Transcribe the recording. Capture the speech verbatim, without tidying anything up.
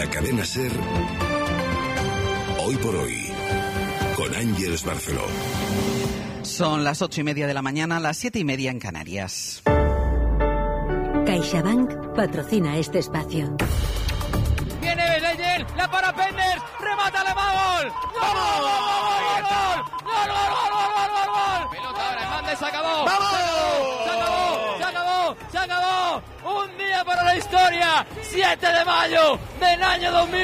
la cadena SER, Hoy por Hoy, con Ángeles Barceló. Son las ocho y media de la mañana, las siete y media en Canarias. CaixaBank patrocina este espacio. Viene Leyer, la para Penders, remata Alemán, gol, gol, gol, gol, gol, gol, gol, gol, gol, gol. Pelota ahora, Hernández, se acabó, ¡vamos! Se acabó, se acabó, se acabó, un día para la historia, siete de mayo del año dos mil